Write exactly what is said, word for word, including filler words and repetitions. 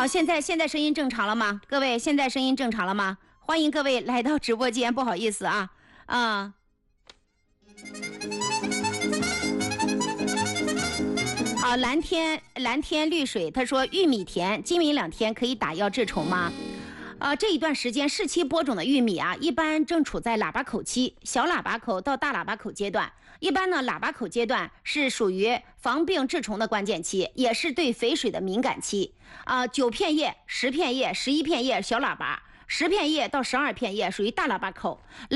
好，现在现在声音正常了吗？各位，现在声音正常了吗？欢迎各位来到直播间，不好意思啊，啊、好，蓝天蓝天绿水，他说玉米田今明两天可以打药治虫吗？呃，这一段时间适期播种的玉米啊，一般正处在喇叭口期，小喇叭口到大喇叭口阶段。一般呢，喇叭口阶段是属于防病治虫的关键期，也是对肥水的敏感期。啊、呃，九片叶、十片叶、十一片叶小喇叭，十片叶到十二片叶属于大喇叭口。